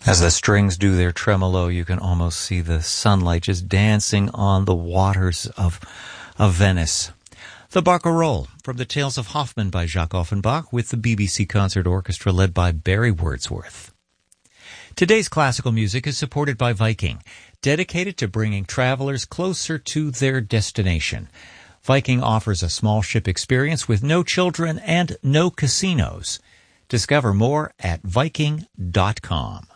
As the strings do their tremolo, you can almost see the sunlight just dancing on the waters of Venice. The Barcarolle, from the Tales of Hoffmann by Jacques Offenbach, with the BBC Concert Orchestra led by Barry Wordsworth. Today's classical music is supported by Viking, dedicated to bringing travelers closer to their destination. Viking offers a small ship experience with no children and no casinos. Discover more at Viking.com.